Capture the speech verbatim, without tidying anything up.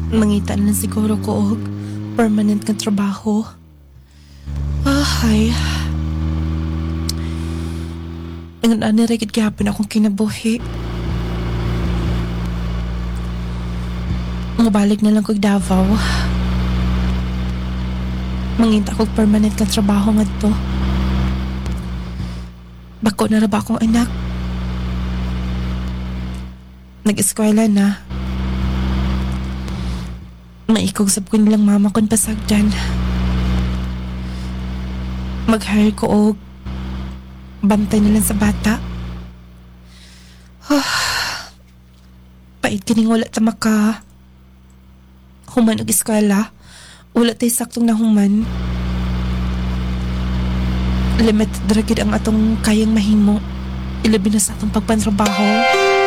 Mangita na lang siguro ko og permanent nga trabaho. Ahay. Ang anirigid gihapon akong kinabuhi. Mabalik na lang kog Davao. Manginta kog permanent nga trabaho ngadto. Bako na ra ba akong anak? Nag-eskwela na. Maikog sab ko nilang mama kon pasagdan. Mag-hire ko og bantay na lang sa bata. Oh, pait kining wala ta maka human og eskwela. Wala tayo saktong nahuman. Limited ra gid ang atong kayang mahimo. Ilabi na sa atong pagpantrabaho.